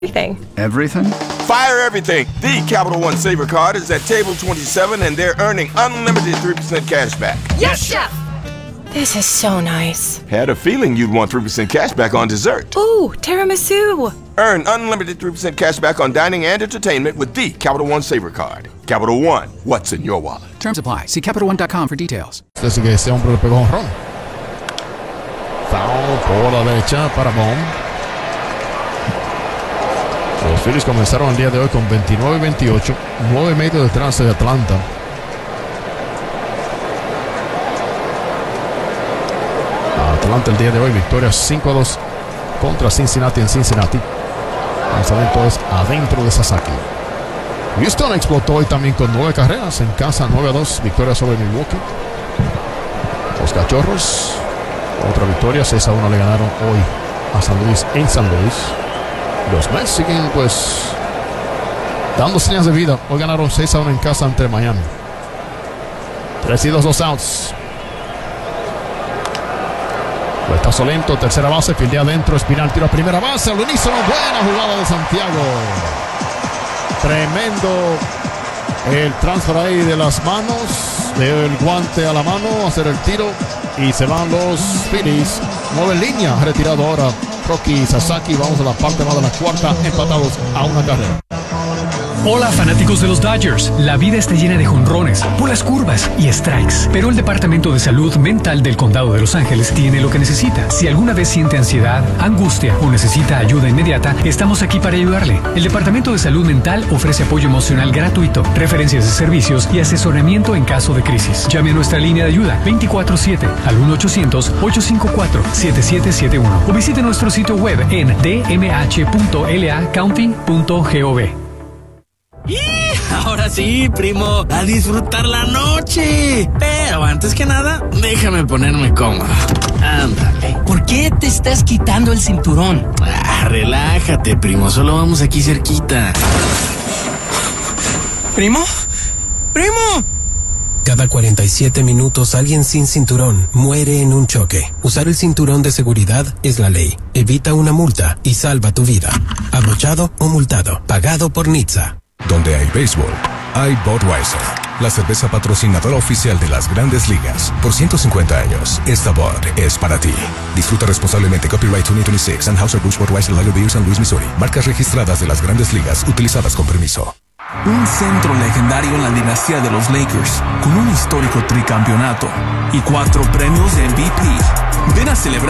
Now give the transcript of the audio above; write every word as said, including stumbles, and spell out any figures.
Everything. Everything? Fire everything. The Capital One Saver Card is at table twenty-seven and they're earning unlimited three percent cash back. Yes, Chef! This is so nice. Had a feeling you'd want three percent cash back on dessert. Ooh, tiramisu. Earn unlimited three percent cash back on dining and entertainment with the Capital One Saver Card. Capital One, what's in your wallet? Terms apply. See Capital One dot com for details. Desde que ese hombre le pegó un ron. Foul por la derecha para Bond. Los Phillies comenzaron el día de hoy con veintinueve veintiocho, nueve y medio detrás de Atlanta. Atlanta el día de hoy, victoria cinco a dos contra Cincinnati en Cincinnati. El lanzamiento es adentro de Sasaki. Houston explotó hoy también con nueve carreras en casa, nueve a dos, victoria sobre Milwaukee. Los Cachorros, otra victoria, seis a uno le ganaron hoy a San Luis en San Luis. Los Mets siguen pues dando señas de vida. Hoy ganaron seis a uno en casa ante Miami. tres y dos, dos outs. Está lento, tercera base, fildea adentro, Espinal tira a primera base, al unísono, buena jugada de Santiago. Tremendo el transfer ahí de las manos, del guante a la mano, hacer el tiro y se van los Phillies. Nueve línea, retirado ahora Rocky Sasaki. Vamos a la parte más de la cuarta, empatados a una carrera. Hola fanáticos de los Dodgers, la vida está llena de jonrones, bolas curvas y strikes, pero el Departamento de Salud Mental del Condado de Los Ángeles tiene lo que necesita. Si alguna vez siente ansiedad, angustia o necesita ayuda inmediata, estamos aquí para ayudarle. El Departamento de Salud Mental ofrece apoyo emocional gratuito, referencias de servicios y asesoramiento en caso de crisis. Llame a nuestra línea de ayuda veinticuatro siete al uno ochocientos, ocho cinco cuatro, siete siete siete uno o visite nuestro sitio web en d m h punto l a county punto gov. ¡Y! Ahora sí, primo, a disfrutar la noche. Pero antes que nada, déjame ponerme cómodo. Ándale. ¿Por qué te estás quitando el cinturón? Ah, relájate, primo, solo vamos aquí cerquita. ¿Primo? ¡Primo! Cada cuarenta y siete minutos alguien sin cinturón muere en un choque. Usar el cinturón de seguridad es la ley. Evita una multa y salva tu vida. Abrochado o multado. Pagado por N H T S A. Donde hay béisbol, hay Budweiser, la cerveza patrocinadora oficial de las Grandes Ligas. Por ciento cincuenta años, esta Bud es para ti. Disfruta responsablemente. Copyright dos mil veintiséis, Anheuser-Busch Budweiser Lager Beer, San Luis, Missouri. Marcas registradas de las Grandes Ligas, utilizadas con permiso. Un centro legendario en la dinastía de los Lakers, con un histórico tricampeonato y cuatro premios de M V P. Ven a celebrar